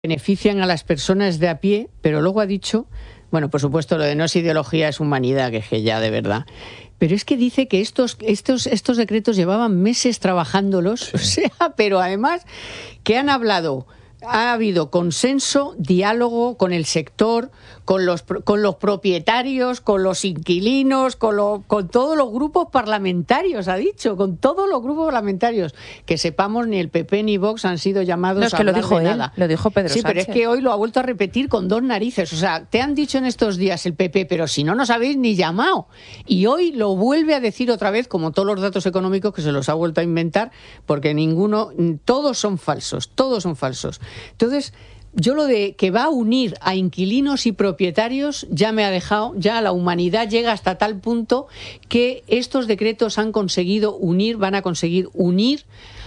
benefician a las personas de a pie, pero luego ha dicho, bueno, por supuesto, lo de no es ideología, es humanidad, que es que ya de verdad. Pero es que dice que estos decretos llevaban meses trabajándolos, sí. O sea, pero además que han hablado, ha habido consenso, diálogo con el sector, con los propietarios, con los inquilinos, con todos los grupos parlamentarios, ha dicho, con todos los grupos parlamentarios. Que sepamos, ni el PP ni Vox han sido llamados a hablar de nada. Lo dijo Pedro Sánchez. Sí, pero es que hoy lo ha vuelto a repetir con dos narices. O sea, te han dicho en estos días el PP, pero si no nos habéis ni llamado. Y hoy lo vuelve a decir otra vez, como todos los datos económicos que se los ha vuelto a inventar, porque todos son falsos, todos son falsos. Entonces, yo lo de que va a unir a inquilinos y propietarios ya me ha dejado, ya la humanidad llega hasta tal punto que estos decretos van a conseguir unir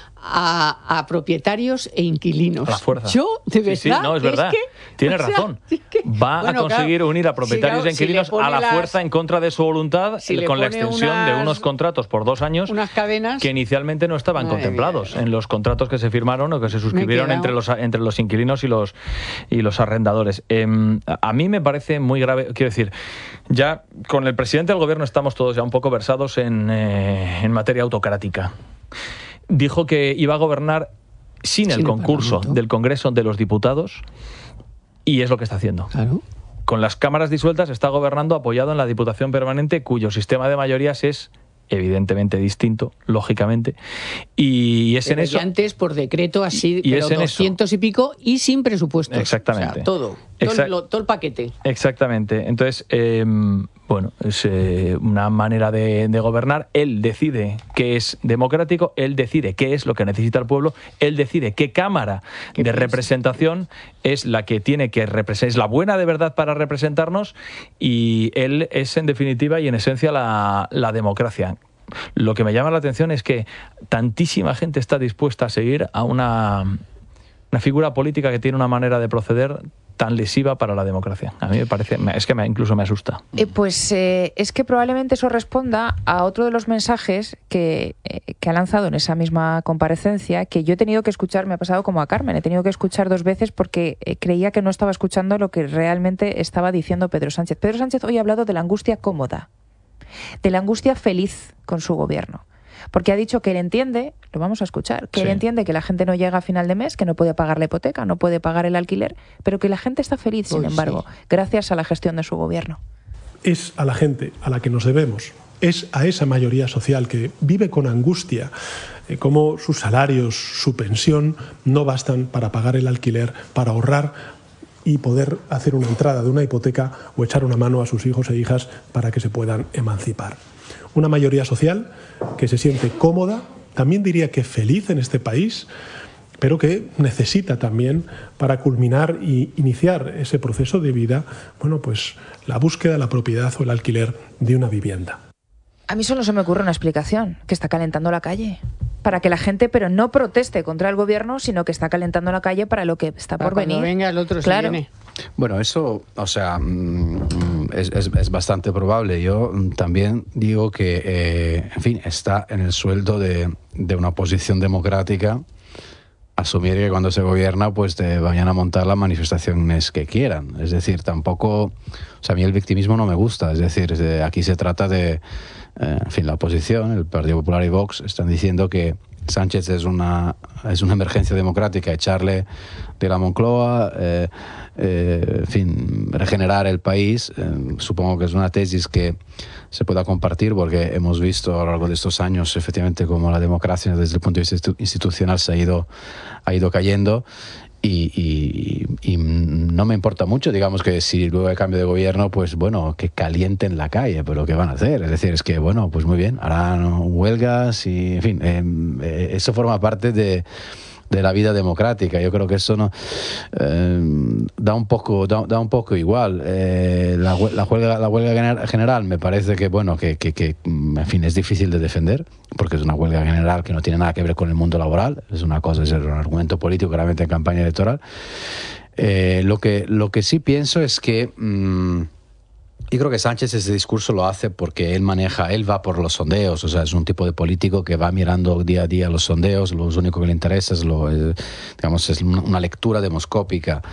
a propietarios e inquilinos. A la fuerza. Yo, de verdad. Sí, no, es verdad. Tiene razón. Va a conseguir unir a propietarios e inquilinos a la fuerza en contra de su voluntad, con la extensión de unos contratos por 2 años, unas cadenas que inicialmente no estaban contemplados en los contratos que se firmaron o que se suscribieron entre los inquilinos y los arrendadores. A mí me parece muy grave. Quiero decir, ya con el presidente del gobierno estamos todos ya un poco versados en materia autocrática. Dijo que iba a gobernar sin el concurso del Congreso de los Diputados, y es lo que está haciendo. Claro. Con las cámaras disueltas está gobernando apoyado en la Diputación Permanente, cuyo sistema de mayorías es evidentemente distinto, lógicamente, y es en eso. Antes por decreto así, pero 200 y pico y sin presupuestos. Exactamente. O sea, todo el paquete. Exactamente. Entonces, bueno, es una manera de gobernar. Él decide qué es democrático, él decide qué es lo que necesita el pueblo, él decide qué cámara de representación es la que tiene que representar, es la buena de verdad para representarnos, y él es en definitiva y en esencia la democracia. Lo que me llama la atención es que tantísima gente está dispuesta a seguir a una figura política que tiene una manera de proceder tan lesiva para la democracia. A mí me parece, es que incluso me asusta. Es que probablemente eso responda a otro de los mensajes que ha lanzado en esa misma comparecencia, que yo he tenido que escuchar, me ha pasado como a Carmen, he tenido que escuchar 2 veces porque creía que no estaba escuchando lo que realmente estaba diciendo Pedro Sánchez. Pedro Sánchez hoy ha hablado de la angustia cómoda, de la angustia feliz con su gobierno. Porque ha dicho que él entiende, lo vamos a escuchar, que él entiende que la gente no llega a final de mes, que no puede pagar la hipoteca, no puede pagar el alquiler, pero que la gente está feliz, sin embargo, gracias a la gestión de su gobierno. Es a la gente a la que nos debemos, es a esa mayoría social que vive con angustia, como sus salarios, su pensión no bastan para pagar el alquiler, para ahorrar y poder hacer una entrada de una hipoteca o echar una mano a sus hijos e hijas para que se puedan emancipar. Una mayoría social que se siente cómoda, también diría que feliz en este país, pero que necesita también, para culminar y iniciar ese proceso de vida, bueno, pues la búsqueda de la propiedad o el alquiler de una vivienda. A mí solo se me ocurre una explicación, que está calentando la calle. Para que la gente, pero no proteste contra el gobierno, sino que está calentando la calle para lo que está por venir. Cuando venga el otro, claro. Se viene. Bueno, eso, o sea, es bastante probable. Yo también digo que, en fin, está en el sueldo de una oposición democrática asumir que cuando se gobierna pues te vayan a montar las manifestaciones que quieran. Es decir, tampoco... O sea, a mí el victimismo no me gusta. Es decir, aquí se trata de... en fin, la oposición, el Partido Popular y Vox, están diciendo que Sánchez es una emergencia democrática, echarle de la Moncloa, en fin, regenerar el país. Supongo que es una tesis que se pueda compartir, porque hemos visto a lo largo de estos años efectivamente cómo la democracia desde el punto de vista institucional se ha ido cayendo. Y no me importa mucho, digamos, que si luego hay cambio de gobierno, pues bueno, que calienten la calle, pero ¿qué van a hacer? Es decir, es que bueno, pues muy bien, harán huelgas y, en fin, eso forma parte de la vida democrática. Yo creo que eso no da un poco igual. La huelga general me parece que bueno, que en fin, es difícil de defender, porque es una huelga general que no tiene nada que ver con el mundo laboral. Es una cosa, es un argumento político claramente en campaña electoral. Lo que sí pienso es que Yo creo que Sánchez ese discurso lo hace porque él va por los sondeos, o sea, es un tipo de político que va mirando día a día los sondeos, lo único que le interesa es, digamos, es una lectura demoscópica